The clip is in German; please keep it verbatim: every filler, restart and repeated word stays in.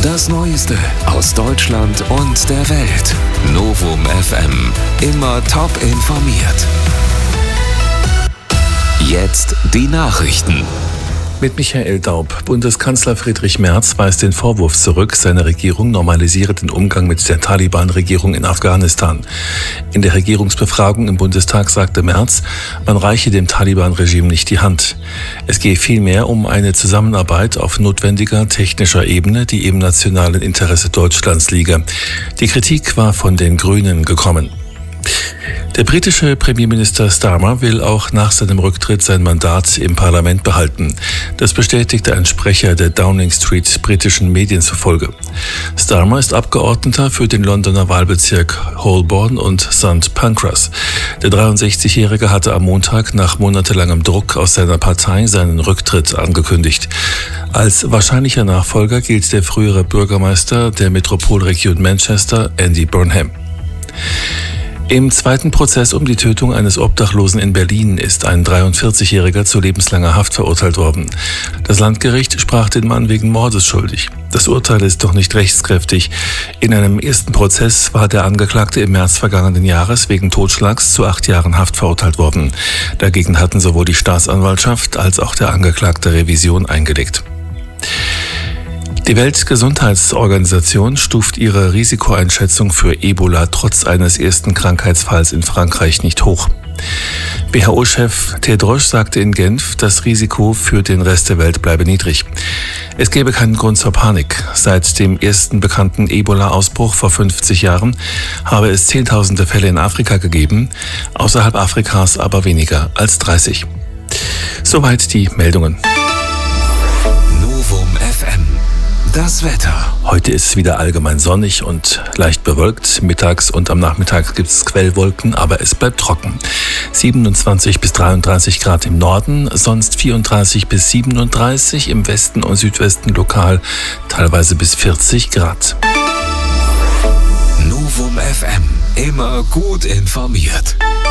Das Neueste aus Deutschland und der Welt. Novum F M. Immer top informiert. Jetzt die Nachrichten. Mit Michael Daub. Bundeskanzler Friedrich Merz weist den Vorwurf zurück, seine Regierung normalisiere den Umgang mit der Taliban-Regierung in Afghanistan. In der Regierungsbefragung im Bundestag sagte Merz, man reiche dem Taliban-Regime nicht die Hand. Es gehe vielmehr um eine Zusammenarbeit auf notwendiger technischer Ebene, die im nationalen Interesse Deutschlands liege. Die Kritik war von den Grünen gekommen. Der britische Premierminister Starmer will auch nach seinem Rücktritt sein Mandat im Parlament behalten. Das bestätigte ein Sprecher der Downing Street britischen Medien zufolge. Starmer ist Abgeordneter für den Londoner Wahlbezirk Holborn und Sankt Pancras. Der dreiundsechzigjährige hatte am Montag nach monatelangem Druck aus seiner Partei seinen Rücktritt angekündigt. Als wahrscheinlicher Nachfolger gilt der frühere Bürgermeister der Metropolregion Manchester, Andy Burnham. Im zweiten Prozess um die Tötung eines Obdachlosen in Berlin ist ein dreiundvierzigjähriger zu lebenslanger Haft verurteilt worden. Das Landgericht sprach den Mann wegen Mordes schuldig. Das Urteil ist doch nicht rechtskräftig. In einem ersten Prozess war der Angeklagte im März vergangenen Jahres wegen Totschlags zu acht Jahren Haft verurteilt worden. Dagegen hatten sowohl die Staatsanwaltschaft als auch der Angeklagte Revision eingelegt. Die Weltgesundheitsorganisation stuft ihre Risikoeinschätzung für Ebola trotz eines ersten Krankheitsfalls in Frankreich nicht hoch. W H O-Chef Tedros sagte in Genf, das Risiko für den Rest der Welt bleibe niedrig. Es gäbe keinen Grund zur Panik. Seit dem ersten bekannten Ebola-Ausbruch vor fünfzig Jahren habe es zehntausende Fälle in Afrika gegeben, außerhalb Afrikas aber weniger als dreißig. Soweit die Meldungen. Novum F M. Das Wetter. Heute ist es wieder allgemein sonnig und leicht bewölkt. Mittags und am Nachmittag gibt es Quellwolken, aber es bleibt trocken. siebenundzwanzig bis dreiunddreißig Grad im Norden, sonst vierunddreißig bis siebenunddreißig, im Westen und Südwesten lokal teilweise bis vierzig Grad. Novum F M. Immer gut informiert.